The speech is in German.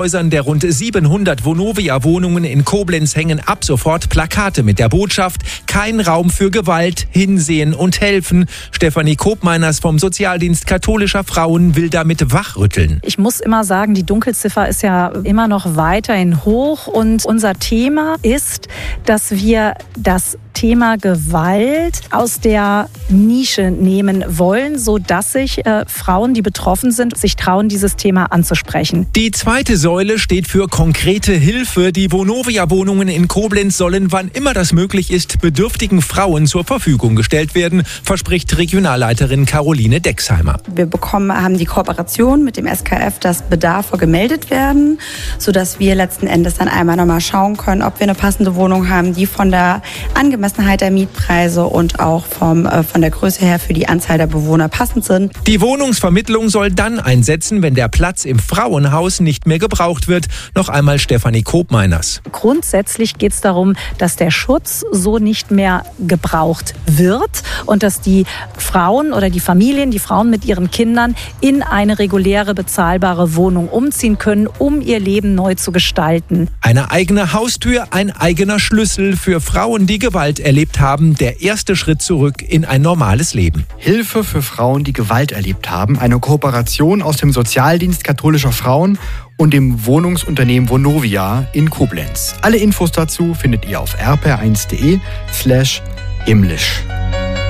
Häusern der rund 700 Vonovia-Wohnungen in Koblenz hängen ab sofort Plakate mit der Botschaft: Kein Raum für Gewalt, hinsehen und helfen. Stefanie Kopmeiners vom Sozialdienst katholischer Frauen will damit wachrütteln. Ich muss immer sagen, die Dunkelziffer ist ja immer noch weiterhin hoch und unser Thema ist, dass wir das Thema Gewalt aus der Nische nehmen wollen, sodass sich Frauen, die betroffen sind, sich trauen, dieses Thema anzusprechen. Die zweite Säule steht für konkrete Hilfe. Die Vonovia-Wohnungen in Koblenz sollen, wann immer das möglich ist, bedürftigen Frauen zur Verfügung gestellt werden, verspricht Regionalleiterin Caroline Dexheimer. Wir haben die Kooperation mit dem SKF, dass Bedarfe gemeldet werden, sodass wir letzten Endes dann einmal nochmal schauen können, ob wir eine passende Wohnung haben, die von der Angemessenheit der Mietpreise und auch von der Größe her für die Anzahl der Bewohner passend sind. Die Wohnungsvermittlung soll dann einsetzen, wenn der Platz im Frauenhaus nicht mehr gebraucht wird. Noch einmal Stefanie Kopmeiners. Grundsätzlich geht es darum, dass der Schutz so nicht mehr gebraucht wird und dass die Frauen oder die Familien, die Frauen mit ihren Kindern in eine reguläre, bezahlbare Wohnung umziehen können, um ihr Leben neu zu gestalten. Eine eigene Haustür, ein eigener Schlüssel für Frauen, die Gewalt erlebt haben. Der erste Schritt zurück in ein normales Leben. Hilfe für Frauen, die Gewalt erlebt haben. Eine Kooperation aus dem Sozialdienst katholischer Frauen und dem Wohnungsunternehmen Vonovia in Koblenz. Alle Infos dazu findet ihr auf rpr1.de/himmlisch.